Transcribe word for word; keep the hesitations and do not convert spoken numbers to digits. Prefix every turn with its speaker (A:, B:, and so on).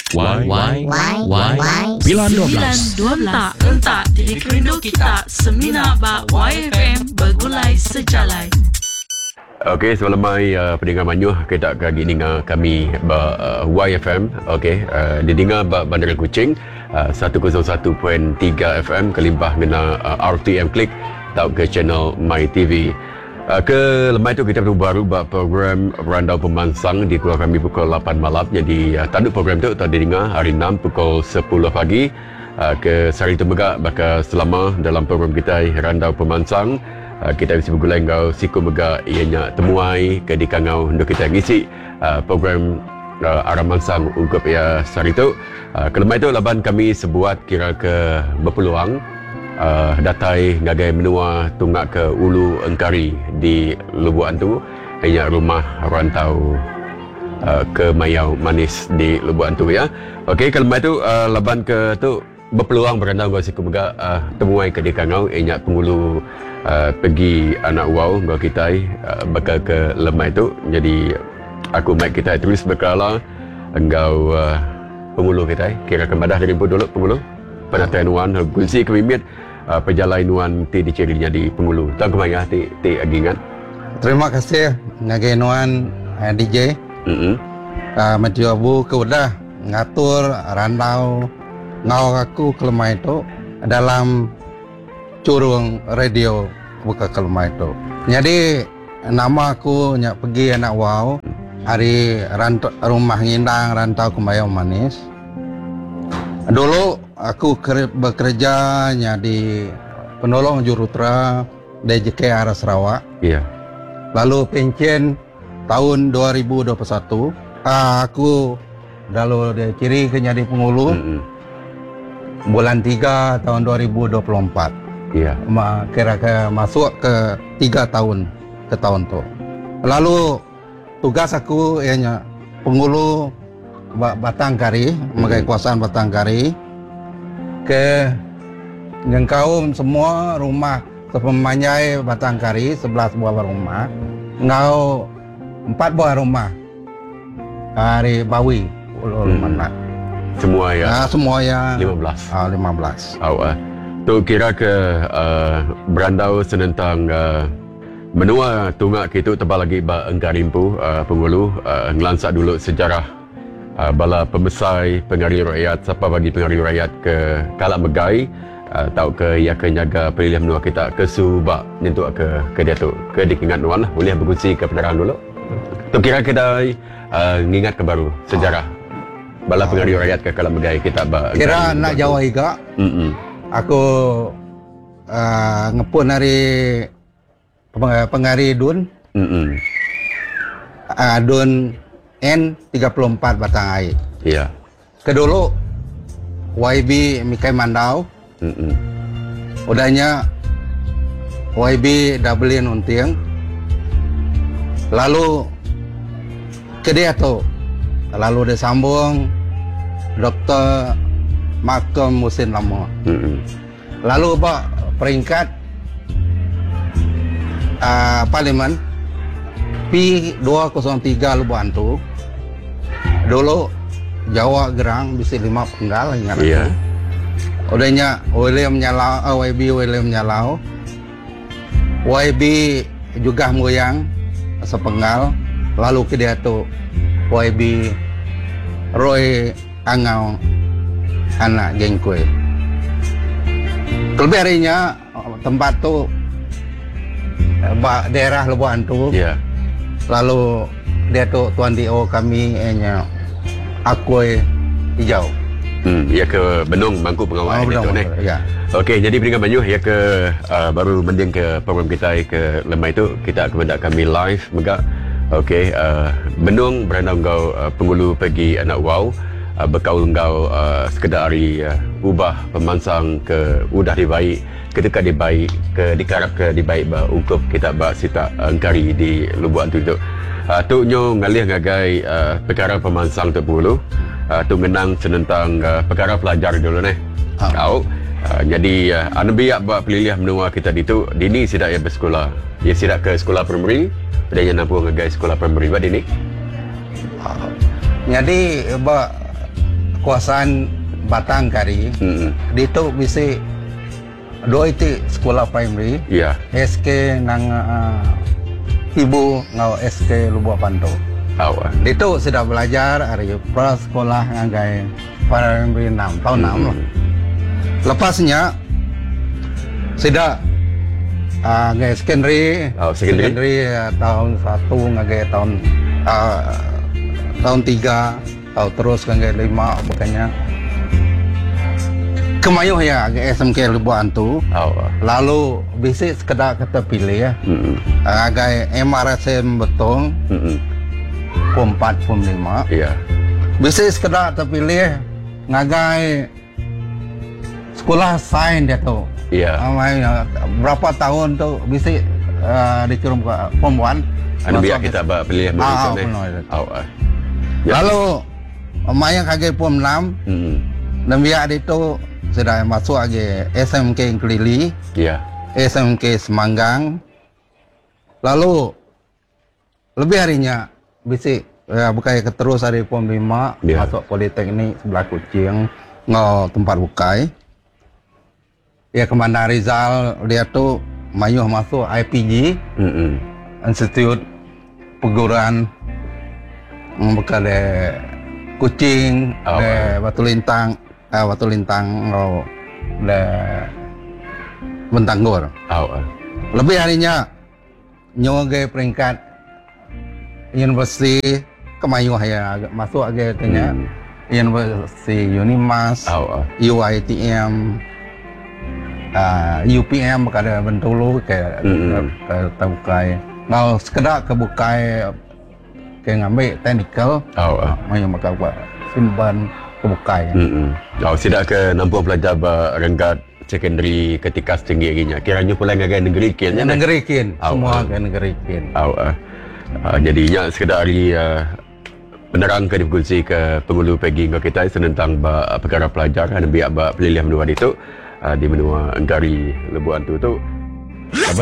A: Y Y
B: Y
A: Y sembilan dua belas
C: dua belas entak di kerindu kita semina ba Y F M bergulai sejalai.
D: Okey, semalam mai uh, pendengar Manyuh kita kagi dengar kami ba uh, Y F M. Okey, uh, didengar ba Bandar Kuching uh, seratus satu perpuluhan tiga F M kelimpah ngena uh, R T M Klik tau ke channel My T V. Uh, ke lemai tu kita baru buat program Randau Pemansang di keluar kami pukul lapan malam. Jadi uh, tanduk program tu tak didengar hari enam pukul sepuluh pagi. Uh, ke Sari Temegak bakal selama dalam program kita Randau Pemansang. Uh, kita bisa bergulai ngau siku megak ianya temuai ke di kangau untuk kita ngisi uh, program uh, Aram Mansang ungkup ya Sari tu. Uh, ke lemai tu laban kami sebuat kira ke berpeluang Uh, datai ngagai menua tunggak ke Ulu Engkari di Lubuk Antu, hanya rumah rantau uh, ke Mayau Manis di Lubuk Antu ya. Okey, kalau itu uh, laban ke tu berpeluang berandau gua siku mega uh, temuai ke di Kangau hanya pengulu uh, pergi anak wow gua kita uh, bakal ke lemai tu. Jadi aku mai kita tulis berkala engkau uh, pengulu kita kira kebadah dari dulu pengulu penatayan wan kunci kemimit Uh, perjalanan ti dicirinya di Pengulu. Tang kemaya ti ti agingan.
E: Terima kasih ngagenuan uh, D J.
D: Mm-hmm.
E: Uh, mencoba ke udah ngatur randau ngau aku kelemah itu dalam curung radio buka kelemah itu. Jadi nama aku nyak pergi anak wow hari rantau rumah ngindang rantau ke Mayau Manis. Dulu aku bekerjanya di penolong jurutra D J K arah Sarawak.
D: Iya.
E: Lalu pensiun tahun dua ribu dua puluh satu. Aku lalu dia ciri kenya di Pengulu. Mm-hmm. Bulan tiga tahun dua ribu dua puluh empat.
D: Iya.
E: Kira-kira masuk ke tiga tahun ke tahun tu. Lalu tugas aku ianya Pengulu Batangkari, memakai kuasaan Batangkari ke jengkau semua rumah sepemanyai Batangkari, sebelas buah rumah, ngau empat buah rumah dari Bawi, Ulu hmm. Mana.
D: Semua ya?
E: Nah, semua ya.
D: lima belas.
E: Ah, lima belas.
D: Oh, uh, tu kira ke uh, berandau senentang uh, menua tunggak kita tebal lagi ba Engkarimpu uh, Pengulu uh, ngelansak dulu sejarah Uh, bala pembesai pengaruh rakyat siapa bagi pengaruh rakyat ke Kalak Megai uh, tau ke ia ke nyaga pilihan menua kita ke Subak nyentuk ke ke dia tu ke dikingat nuan lah boleh berkongsi ke penerangan dulu tu kira kita uh, ngingat ke baru sejarah bala pengaruh rakyat ke Kalak Megai kita ba
E: kira nak jawab juga. Mm-mm. Aku uh, ngepun dari pengaruh Dun. Mm-mm. Uh, Dun N tiga puluh empat Batang Air.
D: Iya.
E: Kedulu Y B Mikai Mandau. Mm-mm. Udahnya Y B Dublin Untiang. Lalu ke dia tu. Lalu dia sambung Doktor Malcolm Musin Lama. Mm-mm. Lalu pak peringkat uh, Parlimen P dua kosong tiga Lubuk Antu. Dulu Jawa Gerang bisa lima penggal ingat.
D: Iya.
E: Udahnya William Nyalau, uh, Y B William Nyalau. Y B juga Muyang sepenggal. Lalu ke dia tu Y B Roy Angau anak Gengkue. Kelebih harinya tempat tu daerah Lubuk Antu.
D: Iya.
E: Lalu dia tu tuan D O kami nya Akui Hijau.
D: Hmm, ya ke Benung Bangku Pengawal
E: oh,
D: itu ni.
E: Ya.
D: Okey, jadi pendengar Manyuh ya ke uh, baru mending ke program kita ke lemai itu kita akan mendak kami live megak. Okey, uh, Benung berandau kau uh, Pengulu pergi anak wow uh, berkaul kau uh, sekedar hari uh, ubah pemansang ke udah dibaik ketika dibaik ke dikarap ke dibaik ba ungkup kita ba sita Engkari di Lubuk Antu itu. Uh, tu nyo ngalih ngagai uh, perkara pemansang tu Pengulu. Uh, tu menang senentang uh, perkara pelajar dulu ni. Ha. Tahu. Uh, jadi uh, anu biak buat pilih menua kita itu dini sidak ya bersekolah. Dia sidak ke sekolah primary, dia yang nampu ngagai sekolah primary buat dini.
E: Uh, jadi ba kuasaan Batang kari.
D: Hmm.
E: Di tu bisa dua itu sekolah primary.
D: Ya.
E: S K nang uh, ibu ngau S K Lubuk Panto.
D: Awak.
E: Di tu sudah belajar hari pra sekolah ngagai primary enam tahun enam
D: Hmm.
E: lah. Lepasnya sudah uh, ngagai secondary.
D: Oh, secondary.
E: uh, tahun satu ngagai tahun uh, tahun tiga, tahun terus ngagai lima bukannya. Kemayuh ya ke S M K Lubuk Antu.
D: Awak.
E: Lalu bisa sekedar kita pilih ya.
D: Hmm.
E: Agai M R S M betul.
D: Hmm.
E: Form empat, Form lima.
D: Ya.
E: Bisa sekedar terpilih ngagai sekolah sains dia tu.
D: Ya.
E: Amai berapa tahun tu bisa uh, dikirim ke Form satu.
D: Anu biar kita buat pilih
E: Ah,
D: macam ni.
E: benar.
D: Awak.
E: Lalu amai yang kagai Form enam
D: Hmm.
E: dan biar itu sudah masuk lagi S M K Kelili,
D: Ya.
E: S M K Semanggang. Lalu lebih harinya bisa ya, bukai terus hari Form lima
D: Ya.
E: masuk Politeknik sebelah Kucing ngau tempat bukai. Ya Kemana Rizal dia tu mayuh masuk I P G
D: Hmm.
E: Institut Perguruan bukan de Kucing,
D: Oh,
E: de
D: eh.
E: Batu Lintang, eh, Batu Lintang ngau de Bentanggur.
D: Awak.
E: Lebih harinya nyoge peringkat universiti kemayuh ya masuk lagi tanya
D: Hmm.
E: universiti Unimas,
D: Awak.
E: U I T M, uh, U P M kada Bentulu ke
D: Hmm.
E: ke terbukai. Kalau sekedar kebukai ke ngambil technical,
D: Awak.
E: mayu maka buat simpan kebukai.
D: Hmm. Oh, sidak ke nampu pelajar berenggat secondary ketika setinggi harinya. Kiranya pula ngagai negeri kin.
E: Ya, negeri kin,
D: Awak.
E: semua ke negeri kin.
D: Awak. Uh, jadinya sekedar hari uh, penerang ke dikongsi ke pengulu pagi ngau kita tentang ba, perkara pelajar dan biar ba pelilihan menua itu uh, di menua Enggari Lubuk Antu tu.